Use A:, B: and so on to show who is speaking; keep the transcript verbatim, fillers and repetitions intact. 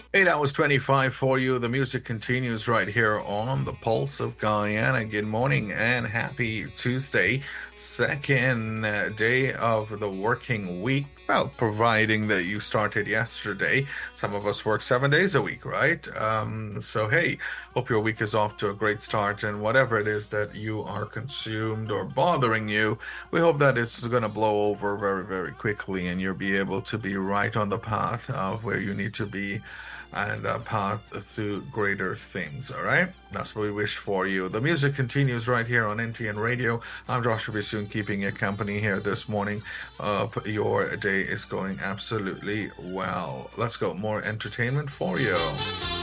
A: Eight hours twenty-five for you. The music continues right here on the Pulse of Guyana. Good morning and happy Tuesday, second uh, day of the working week. Well, providing that you started yesterday. Some of us work seven days a week, right? Um, so, hey, hope your week is off to a great start. And whatever it is that you are consumed or bothering you, we hope that it's going to blow over very, very quickly and you'll be able to be right on the path of where you need to be and a path to greater things. All right, that's what we wish for you. The music continues right here on N T N Radio. I'm Joshua Bissoon, keeping you company here this morning. Uh, your day is going absolutely well. Let's go, more entertainment for you.